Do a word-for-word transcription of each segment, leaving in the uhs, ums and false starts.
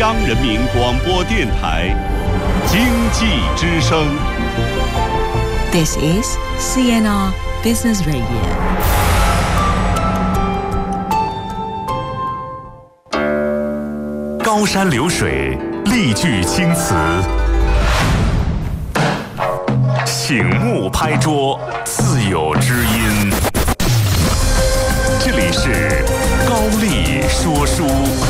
央人民广播电台经济之声。 This is C N R Business Radio。 高山流水，丽句青词，醒目拍桌，自有知音。这里是高丽说书。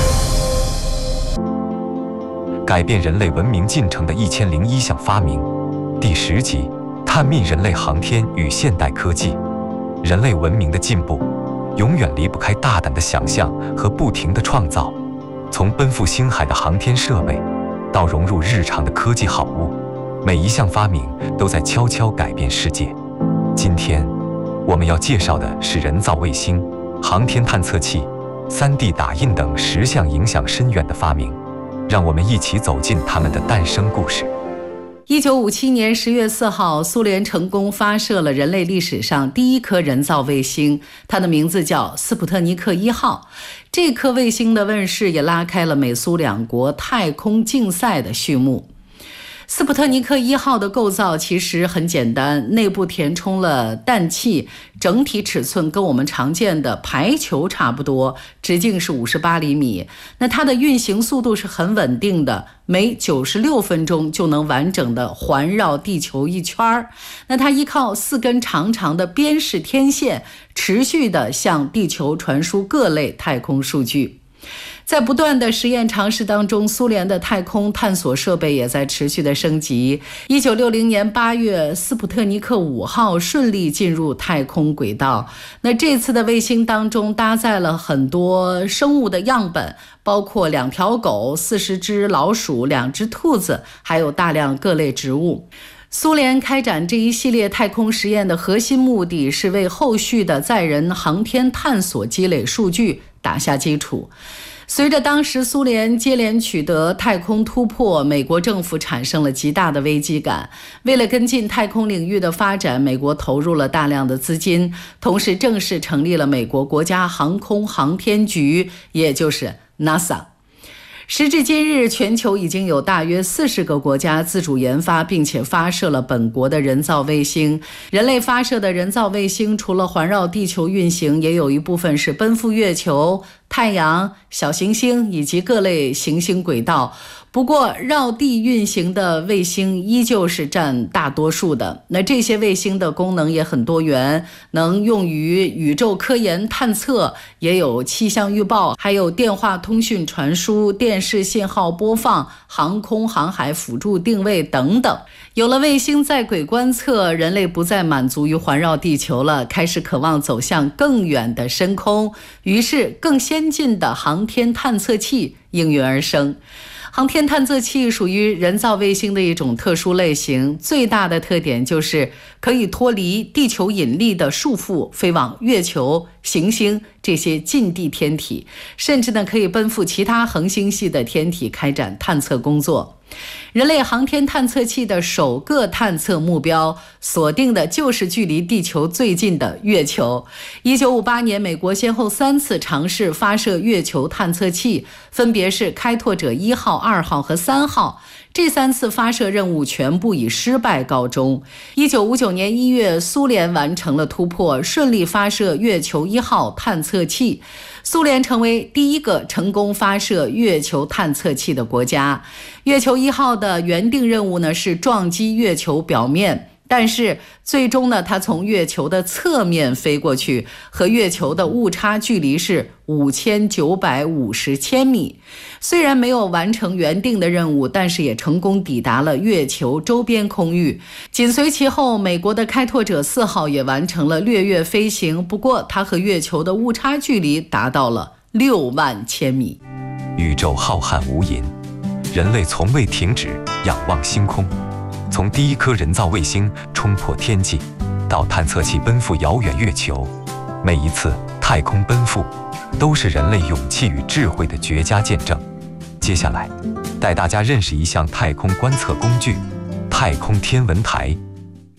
改变人类文明进程的一千零一项发明，第十集，探秘人类航天与现代科技。人类文明的进步，永远离不开大胆的想象和不停的创造。从奔赴星海的航天设备，到融入日常的科技好物，每一项发明都在悄悄改变世界。今天，我们要介绍的是人造卫星、航天探测器、三 D 打印等十项影响深远的发明。让我们一起走进他们的诞生故事。 一九五七年十月四号，苏联成功发射了人类历史上第一颗人造卫星，它的名字叫斯普特尼克一号。这颗卫星的问世也拉开了美苏两国太空竞赛的序幕。斯普特尼克一号的构造其实很简单，内部填充了氮气，整体尺寸跟我们常见的排球差不多，直径是五十八厘米。那它的运行速度是很稳定的，每九十六分钟就能完整的环绕地球一圈。那它依靠四根长长的边式天线，持续的向地球传输各类太空数据。在不断的实验尝试当中，苏联的太空探索设备也在持续的升级。一九六零年八月，斯普特尼克五号顺利进入太空轨道。那这次的卫星当中搭载了很多生物的样本，包括两条狗、四十只老鼠、两只兔子，还有大量各类植物。苏联开展这一系列太空实验的核心目的是为后续的载人航天探索积累数据打下基础。随着当时苏联接连取得太空突破，美国政府产生了极大的危机感。为了跟进太空领域的发展，美国投入了大量的资金，同时正式成立了美国国家航空航天局，也就是 NASA。时至今日，全球已经有大约四十个国家自主研发并且发射了本国的人造卫星。人类发射的人造卫星除了环绕地球运行，也有一部分是奔赴月球、太阳、小行星以及各类行星轨道。不过绕地运行的卫星依旧是占大多数的。那这些卫星的功能也很多元，能用于宇宙科研探测，也有气象预报，还有电话通讯传输、电视信号播放、航空航海辅助定位等等。有了卫星在轨观测，人类不再满足于环绕地球了，开始渴望走向更远的深空，于是更先进的航天探测器应运而生。航天探测器属于人造卫星的一种特殊类型，最大的特点就是可以脱离地球引力的束缚，飞往月球、行星这些近地天体，甚至呢可以奔赴其他恒星系的天体开展探测工作。人类航天探测器的首个探测目标锁定的就是距离地球最近的月球。一九五八年，美国先后三次尝试发射月球探测器，分别是开拓者一号、二号和三号。这三次发射任务全部以失败告终。一九五九年一月，苏联完成了突破，顺利发射月球一号探测器。苏联成为第一个成功发射月球探测器的国家。月球一号的原定任务呢是撞击月球表面，但是最终呢，它从月球的侧面飞过去，和月球的误差距离是五千九百五十千米。虽然没有完成原定的任务，但是也成功抵达了月球周边空域。紧随其后，美国的开拓者四号也完成了掠月飞行，不过它和月球的误差距离达到了六万千米。 宇宙浩瀚无垠，人类从未停止仰望星空。从第一颗人造卫星冲破天际，到探测器奔赴遥远月球，每一次太空奔赴都是人类勇气与智慧的绝佳见证。接下来带大家认识一项太空观测工具——太空天文台。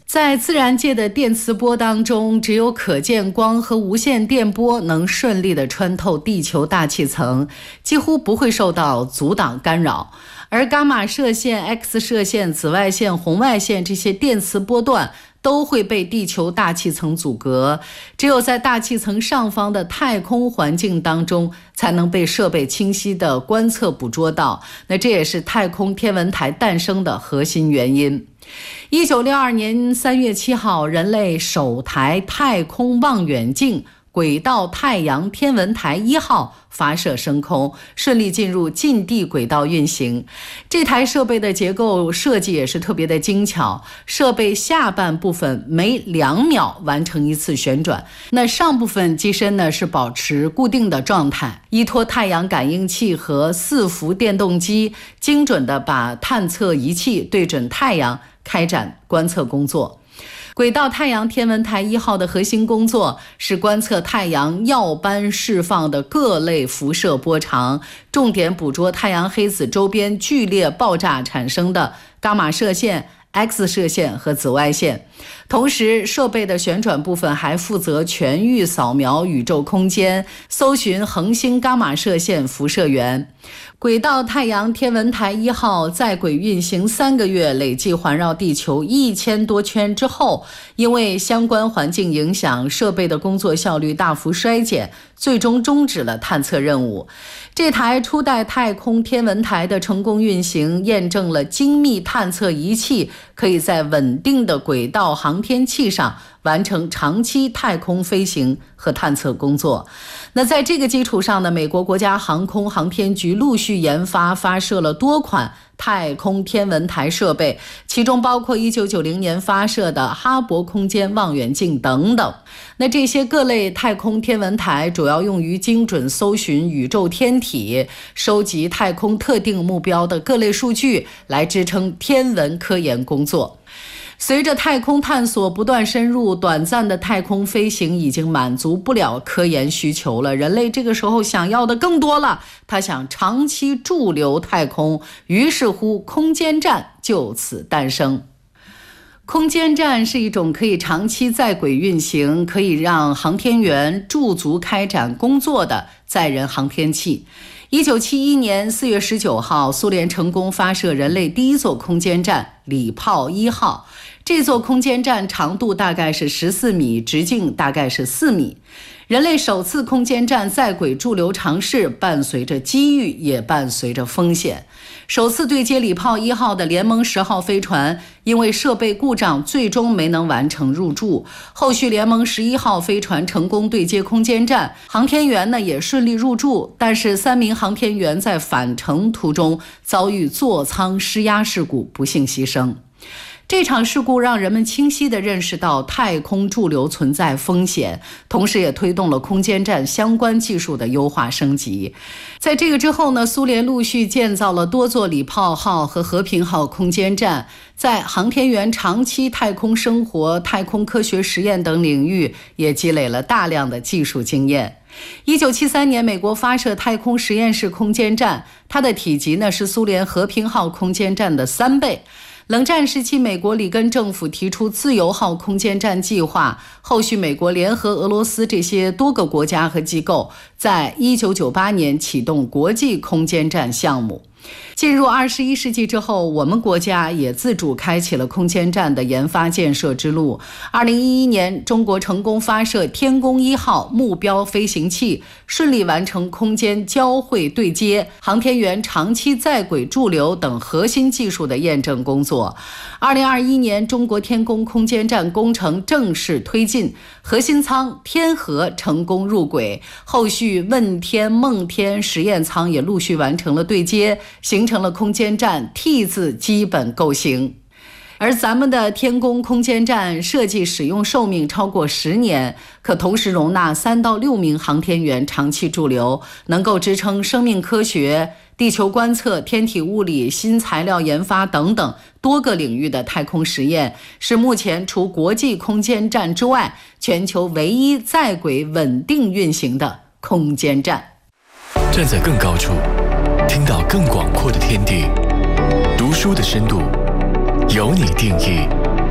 在自然界的电磁波当中，只有可见光和无线电波能顺利地穿透地球大气层，几乎不会受到阻挡干扰。而伽马射线、X 射线、紫外线、红外线这些电磁波段都会被地球大气层阻隔，只有在大气层上方的太空环境当中才能被设备清晰地观测捕捉到。那这也是太空天文台诞生的核心原因。一九六二年三月七号，人类首台太空望远镜轨道太阳天文台一号发射升空，顺利进入近地轨道运行。这台设备的结构设计也是特别的精巧，设备下半部分每两秒完成一次旋转，那上部分机身呢是保持固定的状态，依托太阳感应器和四伏电动机，精准地把探测仪器对准太阳，开展观测工作。轨道太阳天文台一号的核心工作是观测太阳耀斑释放的各类辐射波长，重点捕捉太阳黑子周边剧烈爆炸产生的伽马射线、X 射线和紫外线。同时，设备的旋转部分还负责全域扫描宇宙空间，搜寻恒星伽马射线辐射源。轨道太阳天文台一号在轨运行三个月，累计环绕地球一千多圈之后，因为相关环境影响，设备的工作效率大幅衰减，最终终止了探测任务。这台初代太空天文台的成功运行，验证了精密探测仪器可以在稳定的轨道航天器上完成长期太空飞行和探测工作。那在这个基础上呢，美国国家航空航天局陆续研发发射了多款太空天文台设备，其中包括一九九零年发射的哈勃空间望远镜等等。那这些各类太空天文台主要用于精准搜寻宇宙天体，收集太空特定目标的各类数据，来支撑天文科研工作。随着太空探索不断深入，短暂的太空飞行已经满足不了科研需求了，人类这个时候想要的更多了，他想长期驻留太空，于是乎空间站就此诞生。空间站是一种可以长期在轨运行，可以让航天员驻足开展工作的载人航天器。一九七一年四月十九号，苏联成功发射人类第一座空间站礼炮一号。这座空间站长度大概是十四米，直径大概是四米。人类首次空间站在轨驻留尝试，伴随着机遇，也伴随着风险。首次对接礼炮一号的联盟十号飞船，因为设备故障，最终没能完成入驻。后续联盟十一号飞船成功对接空间站，航天员呢也顺利入驻，但是三名航天员在返程途中遭遇座舱失压事故，不幸牺牲。这场事故让人们清晰地认识到太空驻留存在风险，同时也推动了空间站相关技术的优化升级。在这个之后呢，苏联陆续建造了多座礼炮号和和平号空间站，在航天员长期太空生活、太空科学实验等领域也积累了大量的技术经验。一九七三年，美国发射太空实验室空间站，它的体积呢是苏联和平号空间站的三倍。冷战时期，美国里根政府提出自由号空间站计划，后续美国联合俄罗斯这些多个国家和机构，在一九九八年启动国际空间站项目。进入二十一世纪之后，我们国家也自主开启了空间站的研发建设之路。二零一一年，中国成功发射天宫一号目标飞行器，顺利完成空间交会对接、航天员长期在轨驻留等核心技术的验证工作。二零二一年，中国天宫空间站工程正式推进，核心舱天河成功入轨，后续问天、梦天实验舱也陆续完成了对接，形成了空间站 T 字基本构型。而咱们的天宫空间站设计使用寿命超过十年，可同时容纳三到六名航天员长期驻留，能够支撑生命科学、地球观测、天体物理、新材料研发等等多个领域的太空实验，是目前除国际空间站之外，全球唯一在轨稳定运行的空间站。 站在更高处，听到更广阔的天地，读书的深度由你定义。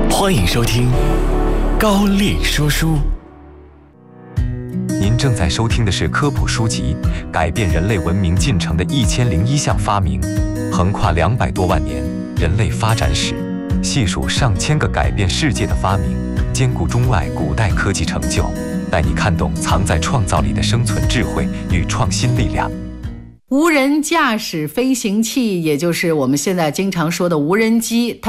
欢迎收听高丽说书。 您正在收听的是科普书籍《改变人类文明进程的一千零一项发明》，横跨两百多万年人类发展史，细数上千个改变世界的发明，兼顾中外古代科技成就，带你看懂藏在创造里的生存智慧与创新力量。 无人驾驶飞行器，也就是我们现在经常说的无人机，它